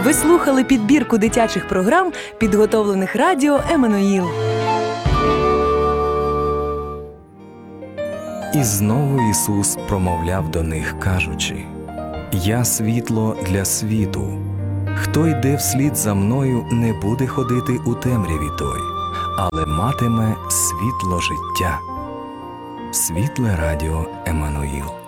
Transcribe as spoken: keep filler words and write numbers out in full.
Ви слухали підбірку дитячих програм, підготовлених радіо «Еммануїл». І знову Ісус промовляв до них, кажучи: «Я світло для світу. Хто йде вслід за мною, не буде ходити у темряві той, але матиме світло життя». Світле радіо «Еммануїл».